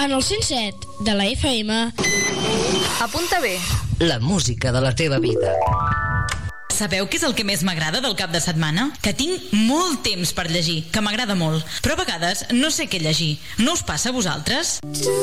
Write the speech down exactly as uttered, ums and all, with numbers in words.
En el cent set de la F M. Apunta bé. La música de la teva vida. Sabeu què és el que més m'agrada del cap de setmana? Que tinc molt temps per llegir, que m'agrada molt. Però a vegades no sé què llegir. No us passa a vosaltres?